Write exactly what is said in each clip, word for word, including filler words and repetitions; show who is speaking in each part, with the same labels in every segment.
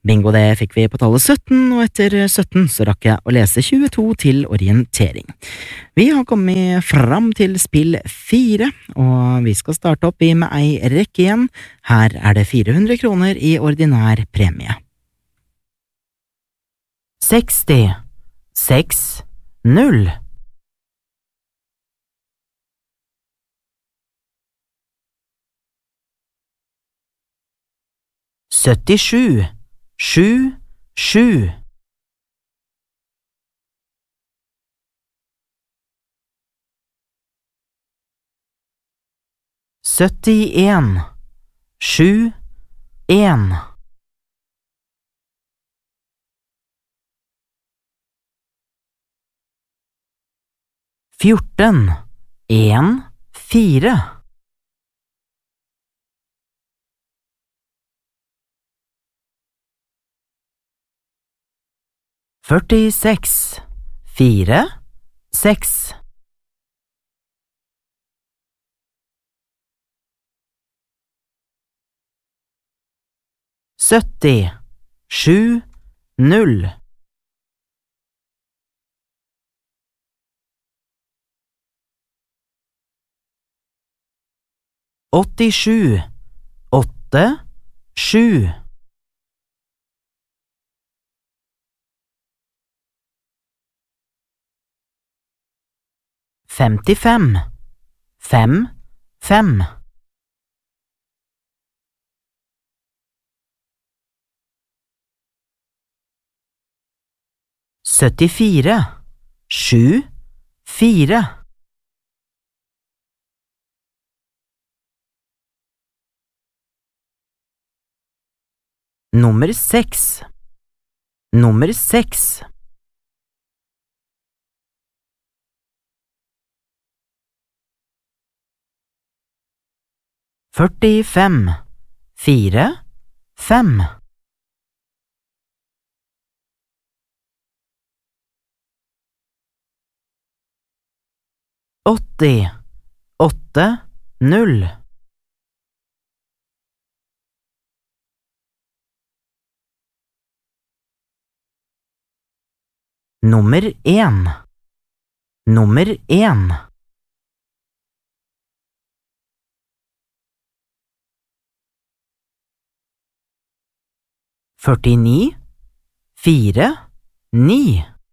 Speaker 1: Bingo, det fikk vi på tallet sytten, og etter sytten så rakk jeg å lese tjueto til orientering. Vi har kommet fram til spill fire, og vi skal starte opp i med ei rekke igjen. Her er det fire hundre kroner i ordinær premie. seksti, seks, null. syttisju, sju, sju. syttien, sju, en. fjorten, en, fire. førtiseks, fire, seks. sytti, sju, null. åttisju, åtte, sju. femtifem, fem, fem. syttifire, sju, fire. Nummer seks. Nummer seks. førtifem, fire, fem. åtti, åtte, null. Nummer en. Nummer en. førtini, fire, ni.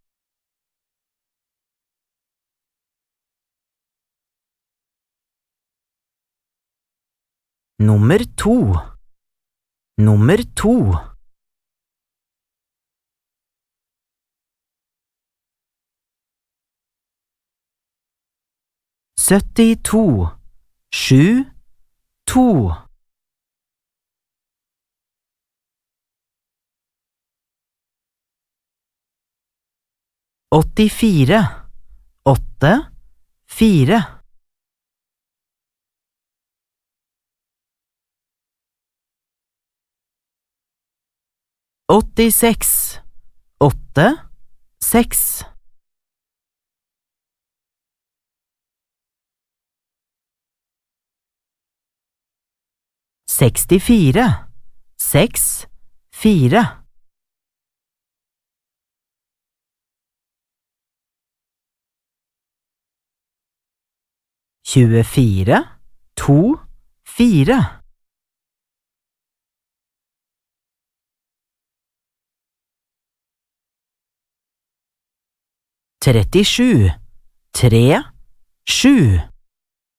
Speaker 1: Nummer to. Nummer to. syttito, sju, to. åttifire, åtte, fire. åttiseks, åtte, seks. sekstifire, seks, fire. tjuefire, to, fire. trettisju, tre, sju.